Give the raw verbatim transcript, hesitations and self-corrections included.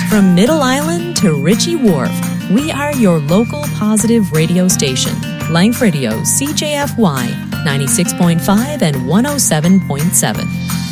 From Middle Island to Ritchie Wharf, we are your local positive radio station. Life Radio, C J F Y, ninety-six point five and one oh seven point seven.